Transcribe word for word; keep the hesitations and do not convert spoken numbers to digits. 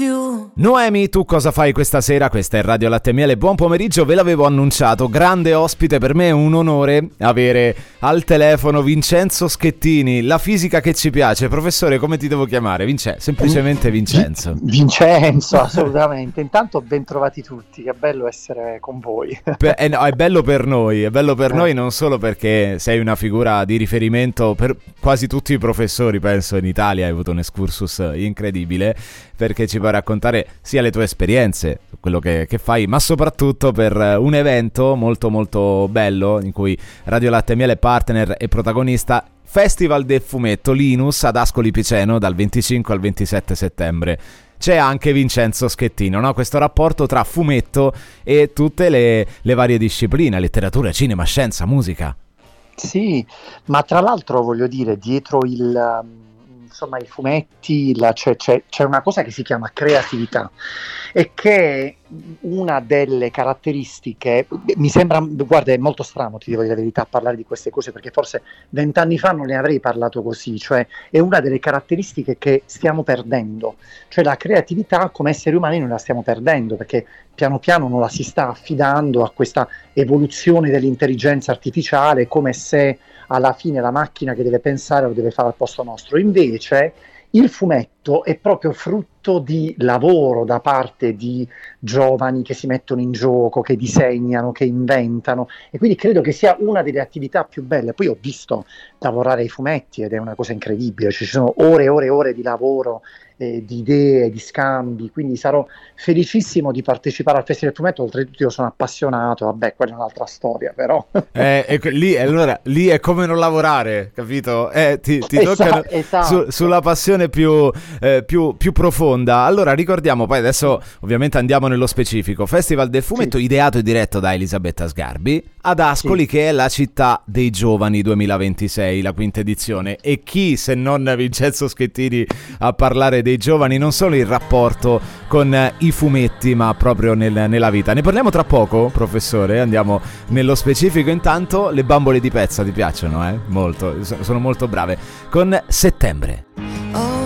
più. Noemi, tu cosa fai questa sera? Questa è Radio Latte e Miele, buon pomeriggio, ve l'avevo annunciato, grande ospite, per me è un onore avere al telefono Vincenzo Schettini, la fisica che ci piace. Professore, come ti devo chiamare? Vince, semplicemente Vincenzo. Vincenzo, assolutamente. Intanto ben trovati tutti, che bello essere con voi. Per, eh, no, è bello per noi, è bello per eh. noi non solo perché sei una figura di riferimento per quasi tutti i professori, penso, in Italia, hai avuto un excursus incredibile, perché ci puoi raccontare sia le tue esperienze, quello che, che fai, ma soprattutto per un evento molto molto bello in cui Radio Latte e Miele è partner e protagonista, Festival del Fumetto Linus ad Ascoli Piceno dal venticinque al ventisette settembre. C'è anche Vincenzo Schettino, no? Questo rapporto tra fumetto e tutte le, le varie discipline, letteratura, cinema, scienza, musica. Sì, ma tra l'altro voglio dire, dietro il... insomma i fumetti, la, c'è, c'è, c'è una cosa che si chiama creatività e che è una delle caratteristiche, mi sembra, guarda, è molto strano, ti devo dire la verità, parlare di queste cose, perché forse vent'anni fa non ne avrei parlato così, cioè è una delle caratteristiche che stiamo perdendo, cioè la creatività come esseri umani non la stiamo perdendo, perché piano piano non la si sta affidando a questa evoluzione dell'intelligenza artificiale, come se alla fine la macchina che deve pensare lo deve fare al posto nostro. Invece il fumetto è proprio frutto di lavoro da parte di giovani che si mettono in gioco, che disegnano, che inventano, e quindi credo che sia una delle attività più belle. Poi ho visto lavorare ai fumetti ed è una cosa incredibile, ci sono ore e ore e ore di lavoro, eh, di idee, di scambi, quindi sarò felicissimo di partecipare al Festival del Fumetto. Oltretutto io sono appassionato, vabbè, quella è un'altra storia, però eh, e lì, allora, lì è come non lavorare, capito? Eh, ti, ti esatto, toccano esatto. Su, sulla passione più, eh, più, più profonda. Allora ricordiamo, poi adesso ovviamente andiamo nello specifico. Festival del Fumetto, sì, ideato e diretto da Elisabetta Sgarbi ad Ascoli, sì, che è la città dei giovani duemilaventisei, la quinta edizione. E chi se non Vincenzo Schettini a parlare dei giovani, non solo il rapporto con eh, i fumetti, ma proprio nel, nella vita. Ne parliamo tra poco, professore, andiamo nello specifico. Intanto le bambole di pezza ti piacciono, eh? Molto, sono molto brave. Con Settembre.